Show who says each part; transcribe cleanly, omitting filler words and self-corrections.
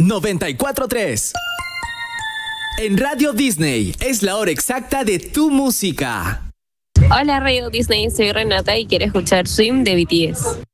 Speaker 1: 94.3. En Radio Disney es la hora exacta de tu música.
Speaker 2: Hola Radio Disney, soy Renata y quiero escuchar Swim de BTS.